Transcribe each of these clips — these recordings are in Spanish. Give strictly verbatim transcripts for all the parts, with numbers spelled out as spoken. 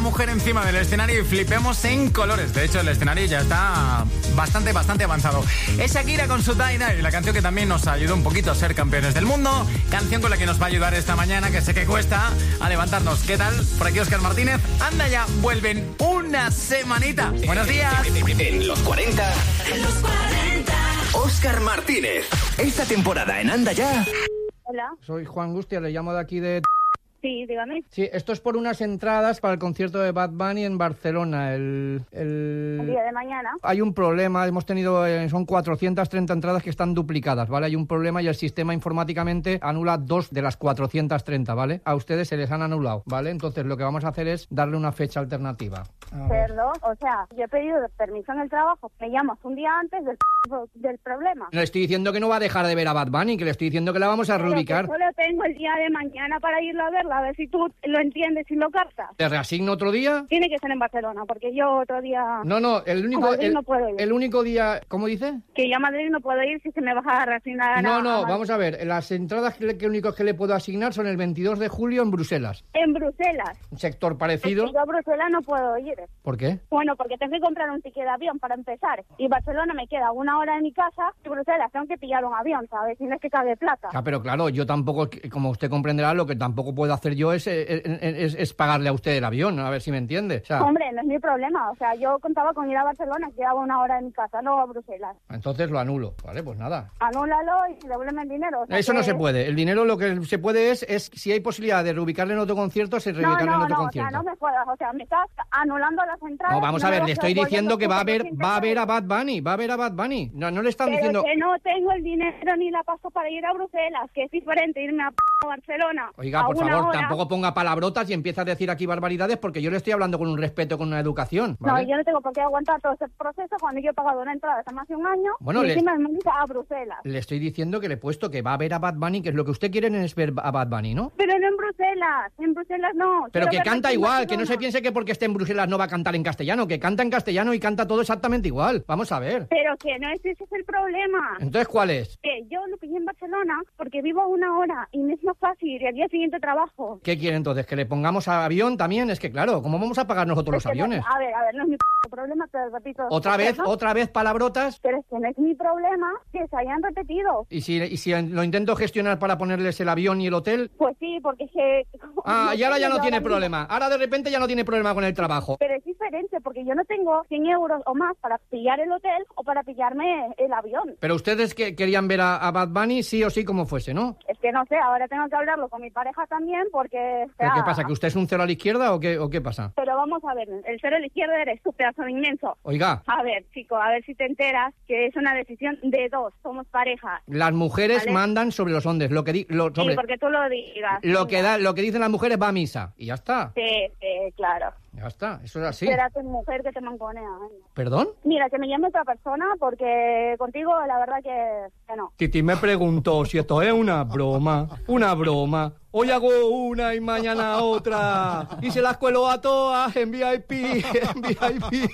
mujer encima del escenario y flipemos en colores. De hecho, el escenario ya está bastante, bastante avanzado. Es Shakira con su Die Die, la canción que también nos ayudó un poquito a ser campeones del mundo. Canción con la que nos va a ayudar esta mañana, que sé que cuesta, a levantarnos. ¿Qué tal? Por aquí Óscar Martínez. Anda ya, vuelven una semanita. Buenos días. En los cuarenta. En los cuarenta. Óscar Martínez. Esta temporada en Anda Ya. Hola. Soy Juan Gustia, le llamo de aquí de... Sí, dígame. Sí, esto es por unas entradas para el concierto de Bad Bunny en Barcelona. El, el... el día de mañana. Hay un problema, hemos tenido, eh, son cuatrocientas treinta entradas que están duplicadas, ¿vale? Hay un problema y el sistema informáticamente anula dos de las cuatrocientas treinta, ¿vale? A ustedes se les han anulado, ¿vale? Entonces lo que vamos a hacer es darle una fecha alternativa. Perdón, o sea, yo he pedido permiso en el trabajo, me llamas un día antes del, del problema. No le estoy diciendo que no va a dejar de ver a Bad Bunny, que le estoy diciendo que la vamos a Pero reubicar. que solo tengo el día de mañana para irlo a verla, a ver si tú lo entiendes y lo captas. ¿Te reasigno otro día? Tiene que ser en Barcelona, porque yo otro día... No, no, el único, a Madrid el, no puedo ir. el único día... ¿Cómo dice? Que yo a Madrid no puedo ir si se me va a reasignar. No, a, no, a vamos a ver. Las entradas que, que únicos que le puedo asignar son el veintidós de julio en Bruselas. En Bruselas. Un sector parecido. Es que yo a Bruselas no puedo ir. ¿Por qué? Bueno, porque tengo que comprar un ticket de avión para empezar. Y Barcelona me queda una hora de mi casa y Bruselas tengo que pillar un avión, ¿sabes? Si no es que cabe plata. Ah, pero claro, yo tampoco, como usted comprenderá, lo que tampoco puedo hacer yo es, es, es, es pagarle a usted el avión, a ver si me entiende. O sea, hombre, no es mi problema. O sea, yo contaba con ir a Barcelona, quedaba una hora de mi casa, no a Bruselas. Entonces lo anulo, ¿vale? Pues nada. Anúlalo y devuélveme el dinero. O sea, Eso que... no se puede. El dinero lo que se puede es, es si hay posibilidad de reubicarle en otro concierto, se reubicarle no, no, en otro no, concierto. O sea, no me puedas. O sea, me estás anulando las entradas. No, vamos no a ver, me le estoy vas diciendo que va a ver, devolviendo va a ver a Bad Bunny, va a ver a Bad Bunny. No, no le están Pero diciendo... que no tengo el dinero ni la paso para ir a Bruselas, que es diferente irme a, p a Barcelona. Oiga, a por una favor, hora. tampoco ponga palabrotas y empieza a decir aquí barbaridades porque yo le estoy hablando con un respeto, con una educación, ¿vale? No, yo no tengo por qué aguantar todo ese proceso cuando yo he pagado una entrada hace más de un año Bueno, y le- encima me dice a Bruselas. Le estoy diciendo que le he puesto que va a ver a Bad Bunny, que es lo que usted quiere es ver a Bad Bunny, ¿no? Pero no en Bruselas, en Bruselas no. Pero Quiero que verla canta aquí en igual, que no se Barcelona. piense que porque esté en Bruselas no va a cantar en castellano, que canta en castellano y canta todo exactamente igual. Vamos a ver. Pero que no es ese es el problema. Entonces, ¿cuál es? Que yo lo pillé en Barcelona porque vivo a una hora y me es más fácil y al día siguiente trabajo. ¿Qué quiere entonces? ¿Que le pongamos a avión también? Es que claro, ¿cómo vamos a pagar nosotros los Es que no- aviones? a ver, a ver, no es mi p problema, te lo repito. Otra vez, ¿no? otra vez palabrotas. Pero es que no es mi problema que se hayan repetido. ¿Y si, y si lo intento gestionar para ponerles el avión y el hotel? Pues sí, porque es que... Ah, y ahora ya no yo tiene mismo- problema. Ahora de repente ya no tiene problema con el trabajo. Pero es diferente porque yo no tengo cien euros o más para pillar el hotel o para pillarme el avión. Pero ustedes que querían ver a, a Bad Bunny sí o sí como fuese, ¿no? Es que no sé, ahora tengo que hablarlo con mi pareja también porque... o ¿Pero sea, qué pasa? ¿Que usted es un cero a la izquierda o qué, o qué pasa? Pero vamos a ver, el cero a la izquierda eres tú, pedazo de inmenso. Oiga, A ver, chico, a ver si te enteras que es una decisión de dos, somos pareja. las mujeres Vale. mandan sobre los hombres. Lo que, di- lo, sobre- Sí, porque tú lo digas. lo, que da, lo que dicen las mujeres va a misa. Y ya está. Sí, sí, claro. Ya está. Eso es así. Será tu mujer que te manconea. ¿eh? ¿Perdón? Mira, que me llame otra persona porque contigo la verdad que, que no. Titi me preguntó si esto es una broma. Una broma. Hoy hago una y mañana otra. Y se las cuelo a todas en V I P. En V I P.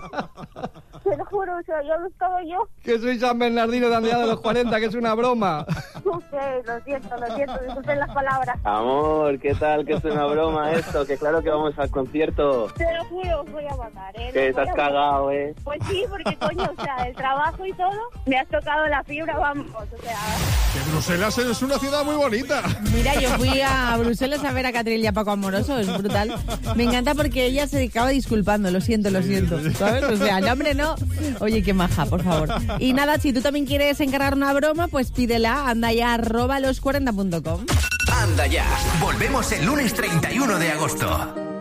Te lo juro, o sea, yo lo estaba yo. Que soy San Bernardino de Andrea de los cuarenta, que es una broma. Ok, lo siento, lo siento, disculpen las palabras. Amor, ¿qué tal? Que es una broma esto, que claro que vamos al concierto. Te lo juro, os voy a matar, ¿eh? Que Os voy estás a matar. cagado, ¿eh? Pues sí, porque coño, o sea, el trabajo y todo, me has tocado la fibra, vamos, o sea... Que Bruselas es una ciudad muy bonita. Mira, yo fui a Bruselas a ver a Catril y a Paco Amoroso, es brutal. Me encanta porque ella se acaba disculpando, lo siento, lo siento, ¿sabes? O sea, el hombre no. Oye, qué maja, por favor. Y nada, si tú también quieres encargar una broma, pues pídela, anda ya, arroba los cuarenta punto com. Anda Ya. Volvemos el lunes treinta y uno de agosto.